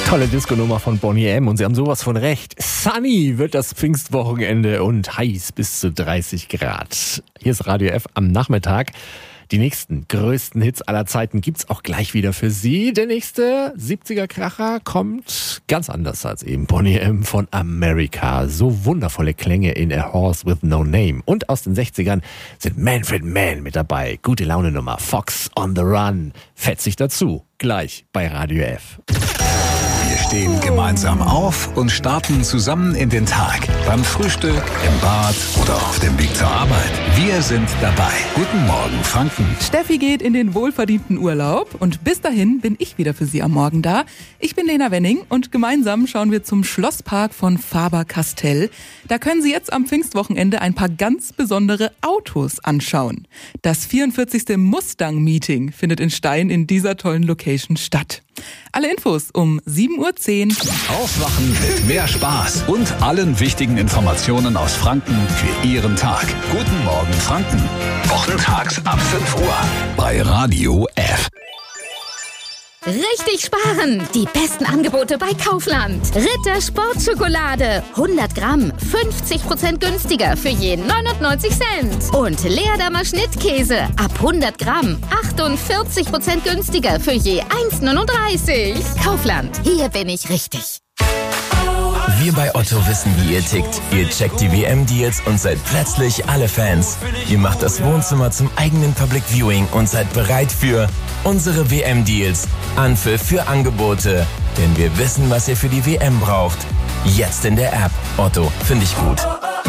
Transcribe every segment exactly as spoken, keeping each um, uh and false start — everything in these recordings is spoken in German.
Tolle Disco-Nummer von Boney M. Und Sie haben sowas von recht. Sunny wird das Pfingstwochenende und heiß bis zu dreißig Grad. Hier ist Radio F am Nachmittag. Die nächsten größten Hits aller Zeiten gibt's auch gleich wieder für Sie. Der nächste siebziger-Kracher kommt ganz anders als eben Boney M. von America. So wundervolle Klänge in A Horse with No Name. Und aus den sechzigern sind Manfred Mann mit dabei. Gute Laune Nummer. Fox on the Run. Fetzig dazu. Gleich bei Radio F. Wir stehen gemeinsam auf und starten zusammen in den Tag. Beim Frühstück, im Bad oder auf dem Weg zur Arbeit. Wir sind dabei. Guten Morgen, Franken. Steffi geht in den wohlverdienten Urlaub und bis dahin bin ich wieder für Sie am Morgen da. Ich bin Lena Wenning und gemeinsam schauen wir zum Schlosspark von Faber-Castell. Da können Sie jetzt am Pfingstwochenende ein paar ganz besondere Autos anschauen. Das vierundvierzigste Mustang-Meeting findet in Stein in dieser tollen Location statt. Alle Infos um sieben Uhr zehn. Aufwachen mit mehr Spaß und allen wichtigen Informationen aus Franken für Ihren Tag. Guten Morgen, Franken. Wochentags ab fünf Uhr bei Radio F. Richtig sparen! Die besten Angebote bei Kaufland. Ritter Sportschokolade. hundert Gramm, fünfzig Prozent günstiger für je neunundneunzig Cent. Und Leerdammer Schnittkäse. Ab hundert Gramm, achtundvierzig Prozent günstiger für je eins neununddreißig. Kaufland, hier bin ich richtig. Wir bei Otto wissen, wie ihr tickt. Ihr checkt die W M-Deals und seid plötzlich alle Fans. Ihr macht das Wohnzimmer zum eigenen Public Viewing und seid bereit für unsere W M-Deals. Anpfiff für Angebote. Denn wir wissen, was ihr für die W M braucht. Jetzt in der App. Otto, finde ich gut.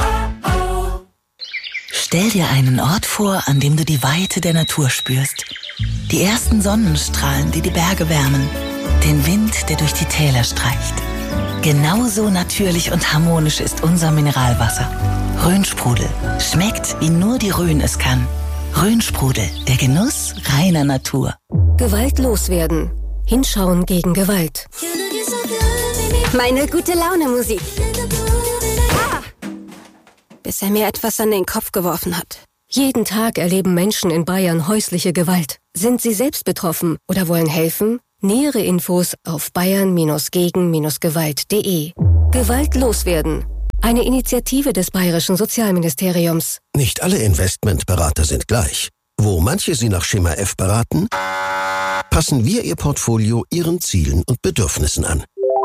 Stell dir einen Ort vor, an dem du die Weite der Natur spürst. Die ersten Sonnenstrahlen, die die Berge wärmen. Den Wind, der durch die Täler streicht. Genauso natürlich und harmonisch ist unser Mineralwasser. Rhönsprudel. Schmeckt, wie nur die Rhön es kann. Rhönsprudel, der Genuss reiner Natur. Gewalt loswerden. Hinschauen gegen Gewalt. Meine gute Laune Musik. Ah! Bis er mir etwas an den Kopf geworfen hat. Jeden Tag erleben Menschen in Bayern häusliche Gewalt. Sind sie selbst betroffen oder wollen helfen? Nähere Infos auf bayern gegen gewalt punkt de. Gewalt loswerden. Eine Initiative des Bayerischen Sozialministeriums. Nicht alle Investmentberater sind gleich. Wo manche Sie nach Schema F beraten, passen wir Ihr Portfolio Ihren Zielen und Bedürfnissen an.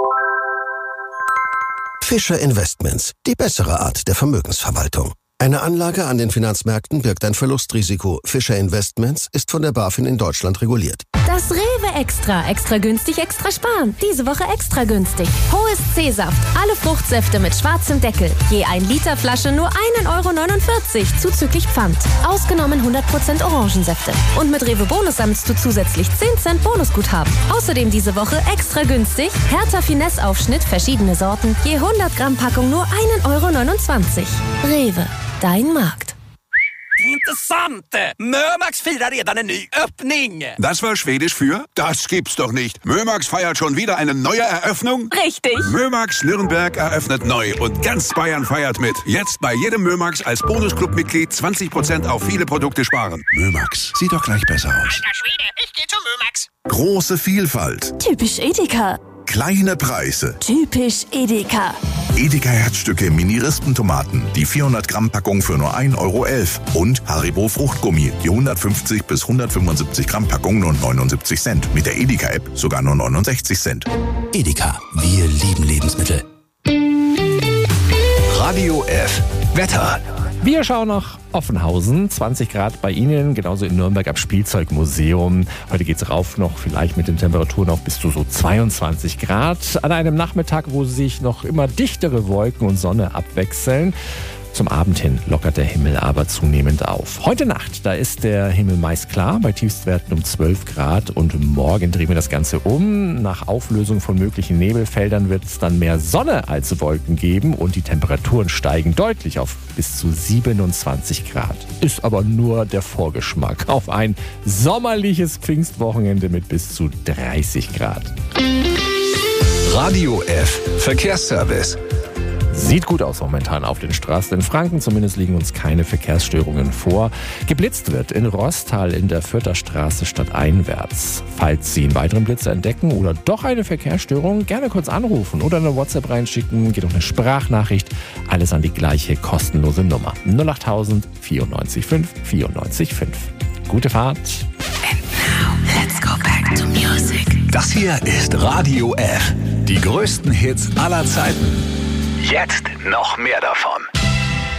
Fischer Investments, die bessere Art der Vermögensverwaltung. Eine Anlage an den Finanzmärkten birgt ein Verlustrisiko. Fischer Investments ist von der BaFin in Deutschland reguliert. Das Rewe Extra. Extra günstig, extra sparen. Diese Woche extra günstig. Hohes C-Saft. Alle Fruchtsäfte mit schwarzem Deckel. Je ein Liter Flasche nur ein Euro neunundvierzig zuzüglich Pfand. Ausgenommen hundert Prozent Orangensäfte. Und mit Rewe Bonus sammelst du zusätzlich zehn Cent Bonusguthaben. Außerdem diese Woche extra günstig. Hertha Finesse Aufschnitt, verschiedene Sorten. Je hundert Gramm Packung nur ein Euro neunundzwanzig. Rewe. Dein Markt. Intressant! Mömax firar redan en ny öppning. Das war Schwedisch für? Das gibt's doch nicht. Mömax feiert schon wieder eine neue Eröffnung? Richtig. Mömax Nürnberg eröffnet neu und ganz Bayern feiert mit. Jetzt bei jedem Mömax als Bonusclub-Mitglied zwanzig Prozent auf viele Produkte sparen. Mömax, sieht doch gleich besser aus. Alter Schwede, ich geh zu Mömax. Große Vielfalt. Typisch Edeka. Kleine Preise. Typisch Edeka. Edeka Herzstücke Mini-Rispentomaten. Die vierhundert Gramm Packung für nur ein Euro elf. Und Haribo Fruchtgummi. Die hundertfünfzig bis hundertfünfundsiebzig Gramm Packung nur neunundsiebzig Cent. Mit der Edeka-App sogar nur neunundsechzig Cent. Edeka, wir lieben Lebensmittel. Radio F. Wetter. Wir schauen nach Offenhausen, zwanzig Grad bei Ihnen, genauso in Nürnberg am Spielzeugmuseum. Heute geht's rauf noch, vielleicht mit den Temperaturen auf bis zu so zweiundzwanzig Grad. An einem Nachmittag, wo sich noch immer dichtere Wolken und Sonne abwechseln. Zum Abend hin lockert der Himmel aber zunehmend auf. Heute Nacht, da ist der Himmel meist klar, bei Tiefstwerten um zwölf Grad. Und morgen drehen wir das Ganze um. Nach Auflösung von möglichen Nebelfeldern wird es dann mehr Sonne als Wolken geben. Und die Temperaturen steigen deutlich auf bis zu siebenundzwanzig Grad. Ist aber nur der Vorgeschmack auf ein sommerliches Pfingstwochenende mit bis zu dreißig Grad. Radio F. Verkehrsservice. Sieht gut aus momentan auf den Straßen in Franken. Zumindest liegen uns keine Verkehrsstörungen vor. Geblitzt wird in Roßtal in der Fürther Straße stadteinwärts. Falls Sie einen weiteren Blitzer entdecken oder doch eine Verkehrsstörung, gerne kurz anrufen oder eine WhatsApp reinschicken. Geht auch eine Sprachnachricht. Alles an die gleiche kostenlose Nummer. null acht tausend vierundneunzig fünf vierundneunzig fünf. Gute Fahrt. And now, let's go back to music. Das hier ist Radio F. Die größten Hits aller Zeiten. Jetzt noch mehr davon.